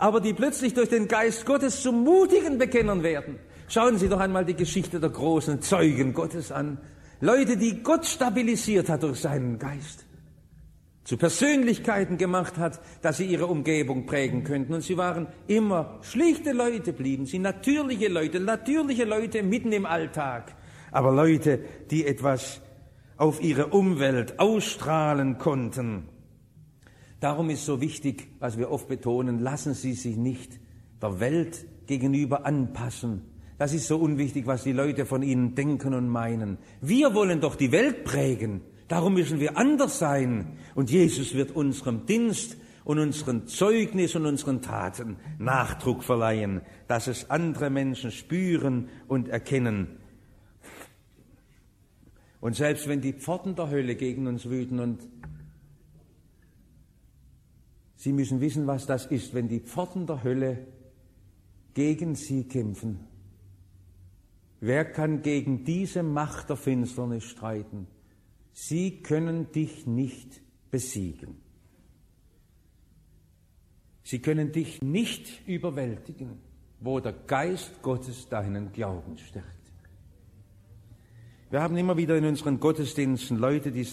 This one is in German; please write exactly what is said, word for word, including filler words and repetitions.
aber die plötzlich durch den Geist Gottes zu mutigen Bekennern werden. Schauen Sie doch einmal die Geschichte der großen Zeugen Gottes an. Leute, die Gott stabilisiert hat durch seinen Geist. Zu Persönlichkeiten gemacht hat, dass sie ihre Umgebung prägen könnten. Und sie waren immer schlichte Leute, blieben sie, natürliche Leute, natürliche Leute mitten im Alltag. Aber Leute, die etwas auf ihre Umwelt ausstrahlen konnten. Darum ist so wichtig, was wir oft betonen, lassen Sie sich nicht der Welt gegenüber anpassen. Das ist so unwichtig, was die Leute von Ihnen denken und meinen. Wir wollen doch die Welt prägen. Darum müssen wir anders sein. Und Jesus wird unserem Dienst und unseren Zeugnis und unseren Taten Nachdruck verleihen, dass es andere Menschen spüren und erkennen. Und selbst wenn die Pforten der Hölle gegen uns wüten, und Sie müssen wissen, was das ist, wenn die Pforten der Hölle gegen Sie kämpfen. Wer kann gegen diese Macht der Finsternis streiten? Sie können dich nicht besiegen. Sie können dich nicht überwältigen, wo der Geist Gottes deinen Glauben stärkt. Wir haben immer wieder in unseren Gottesdiensten Leute, die